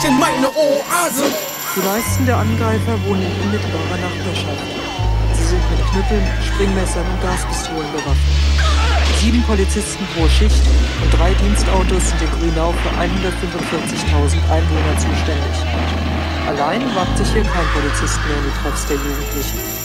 in meine Oase. Die meisten der Angreifer wohnen in unmittelbarer Nachbarschaft. Sie sind mit Knüppeln, Springmessern und Gaspistolen bewaffnet. 7 Polizisten pro Schicht und 3 Dienstautos sind in Grünau für 145.000 Einwohner zuständig. Allein wagt sich hier kein Polizist mehr in die Treffs der Jugendlichen.